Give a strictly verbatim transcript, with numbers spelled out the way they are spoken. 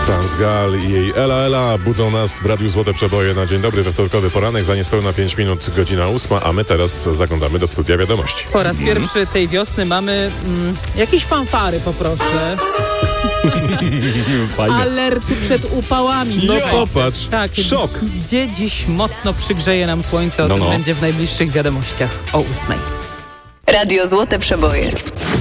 Transgal i jej Ela Ela budzą nas w Radiu Złote Przeboje na dzień dobry, we wtorkowy poranek, za niespełna pięć minut, godzina ósma, a my teraz zaglądamy do studia wiadomości. Po raz pierwszy tej wiosny mamy mm, jakieś fanfary, poproszę. Fajne. Alerty przed upałami. No popatrz, tak, szok. Gdzie dziś mocno przygrzeje nam słońce, o no, tym no. będzie w najbliższych wiadomościach o ósmej. Radio Złote Przeboje.